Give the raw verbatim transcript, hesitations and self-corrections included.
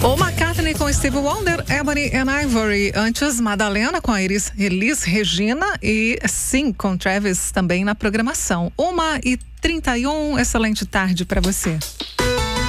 O McCartney com Stevie Wonder, Ebony and Ivory. Antes, Madalena com a Iris, Elis Regina e Sim com Travis também na programação. uma e trinta e um, excelente tarde para você.